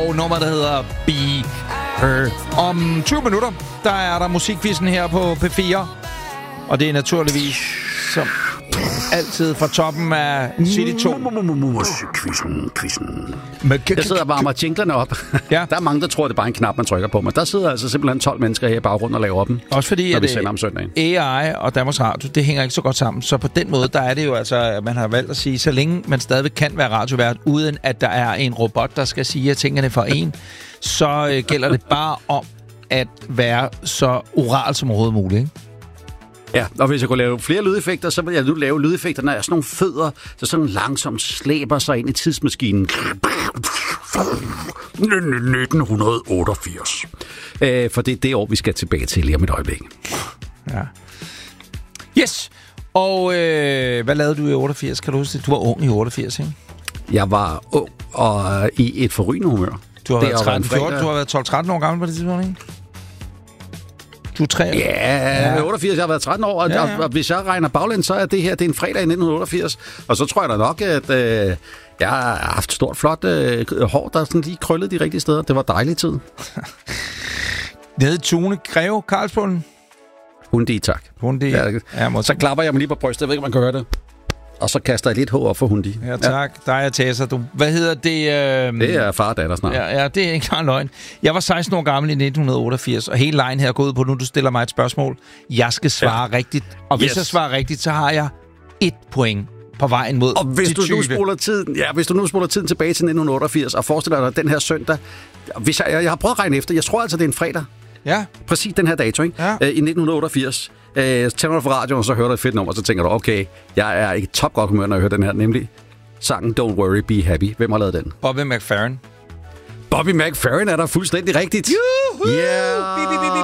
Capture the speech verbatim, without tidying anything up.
og nummer, der hedder Be Her. Om tyve minutter, der er der musikquizzen her på P fire. Og det er naturligvis som altid fra toppen af City to. Musikquizzen, quizzen. Jeg sidder og varmer jinglerne op. Ja. Der er mange, der tror, det er bare en knap, man trykker på. Men der sidder altså simpelthen tolv mennesker her i baggrunden og laver dem. Også fordi, når at vi sender om søndagen. A I og Danmarks Radio, det hænger ikke så godt sammen. Så på den måde, der er det jo altså, at man har valgt at sige, så længe man stadigvæk kan være radiovært, uden at der er en robot, der skal sige tingene for en, så øh, gælder det bare om at være så oral som overhovedet muligt, ikke? Ja, og hvis jeg kunne lave flere lydeffekter, så vil jeg nu lave lydeffekterne af sådan nogle fødder, så sådan langsomt slæber sig ind i tidsmaskinen. nitten otteogfirs. Øh, for det er det år, vi skal tilbage til lige om et øjeblik. Ja. Yes! Og øh, hvad lavede du i otteogfirs? Kan du huske det? Du var ung i otteogfirs, ikke? Jeg var ung og i et forrygende humør. Du har det været tretten, fjorten, du har været tolv tretten år gammel på det tidspunkt, ikke? Du er tre. Ja, ja, otteogfirs. Jeg har været tretten år, og, ja, ja. og hvis jeg regner baglæns, så er det her det er en fredag i nitten otteogfirs. Og så tror jeg da nok, at øh, jeg har haft stort, flot øh, hår, der sådan lige krøllede de rigtige steder. Det var dejlig tid. Nede Tune Greve, Karlsbåden. Hundi, tak. Hundi. Ja, ja, så klapper jeg mig lige på brystet. Jeg ved ikke, om man kan høre det. Og så kaster jeg lidt hår op for Hundi. Ja, tak. Ja. Dig er Tessa. Du. Hvad hedder det? Øh... Det er far og datter snart. Ja, ja, det er ikke engang løgn. Jeg var seksten år gammel i nitten otteogfirs, og hele lejen her går ud på, nu du stiller mig et spørgsmål. Jeg skal svare ja. rigtigt. Og hvis yes. jeg svarer rigtigt, så har jeg et point på vejen mod og hvis de du nu spoler tiden, ja, hvis du nu spoler tiden tilbage til nitten otteogfirs, og forestiller dig den her søndag, hvis jeg, jeg har prøvet at regne efter, jeg tror altså, det er en fredag. Ja. Præcis den her dato, ikke? Ja. Æ, i nitten otteogfirs. Øh, så tænder du for radioen, og så hører du et fedt nummer, og så tænker du, okay, jeg er ikke top godt humør, når jeg hører den her, nemlig sangen Don't Worry, Be Happy. Hvem har lavet den? Bobby McFerrin. Bobby McFerrin er der fuldstændig rigtigt. Juhu! Yeah! Bi, bi, bi, bi,